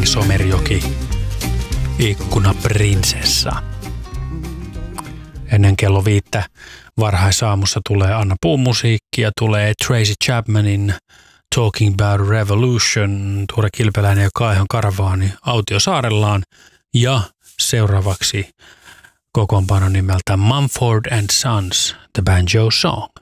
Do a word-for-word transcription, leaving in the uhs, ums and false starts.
Somerjoki, ikkunaprinsessa. Ennen kello viittä varhaisaamussa tulee Anna Puun musiikkia, tulee Tracy Chapmanin Talking About Revolution, Tuure Kilpeläinen ja Kaihon Karavaani Autiosaarellaan ja seuraavaksi kokoonpano nimeltä Mumford and Sons, The Banjo Song.